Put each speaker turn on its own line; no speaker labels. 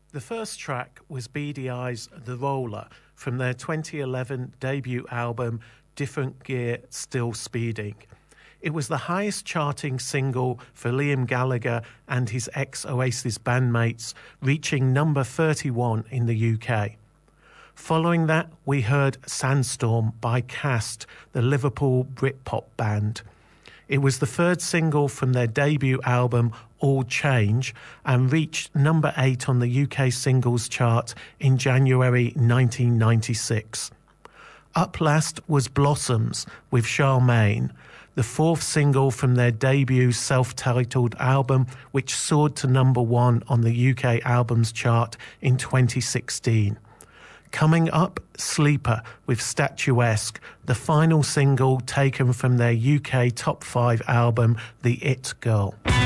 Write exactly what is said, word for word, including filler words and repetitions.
The first track was Beady Eyes' The Roller from their twenty eleven debut album Different Gear, Still Speeding. It was the highest charting single for Liam Gallagher and his ex-Oasis bandmates, reaching number thirty-one in the U K. Following that, we heard Sandstorm by Cast, the Liverpool Britpop band. It was the third single from their debut album All Change and reached number eight on the U K singles chart in January nineteen ninety-six. Up last was Blossoms with Charmaine, the fourth single from their debut self-titled album, which soared to number one on the U K albums chart in twenty sixteen. Coming up, Sleeper with Statuesque, the final single taken from their U K top five album, The It Girl.